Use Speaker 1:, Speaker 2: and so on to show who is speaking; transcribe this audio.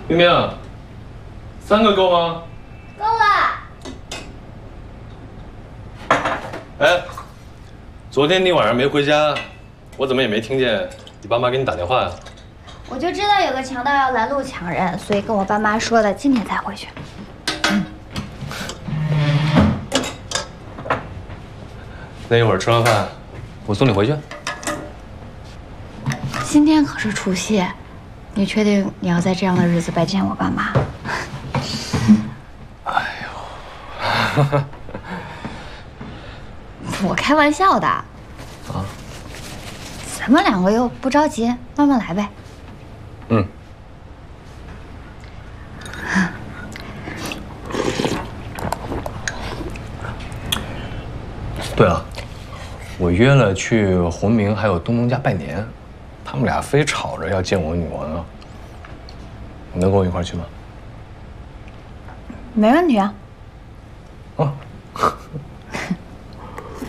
Speaker 1: 明明，3个够吗？
Speaker 2: 够了。
Speaker 1: 哎，昨天你晚上没回家，我怎么也没听见你爸妈给你打电话呀？
Speaker 2: 我就知道有个强盗要拦路抢人，所以跟我爸妈说的，今天才回去。
Speaker 1: 那一会儿吃完饭，我送你回去。
Speaker 2: 今天可是除夕，你确定你要在这样的日子拜见我爸妈？
Speaker 1: 哎呦，
Speaker 2: 我开玩笑的。啊，咱们2个又不着急，慢慢来呗。
Speaker 1: 嗯。对了，我约了去洪明还有东东家拜年，他们俩非吵着要见我女王啊。你能跟我一块去吗？
Speaker 2: 没问题啊。